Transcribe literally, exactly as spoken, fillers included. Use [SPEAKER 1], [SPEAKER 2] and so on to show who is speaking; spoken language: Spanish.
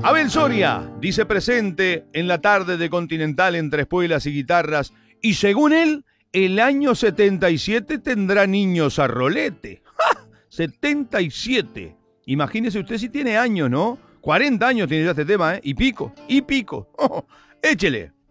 [SPEAKER 1] Abel Soria dice presente en la tarde de Continental entre espuelas y guitarras. Y según él, el año setenta y siete tendrá niños a rolete. ¡Ja! setenta y siete. Imagínese usted si tiene años, ¿no? cuarenta años tiene ya este tema, ¿eh? Y pico, y pico. Oh, échele.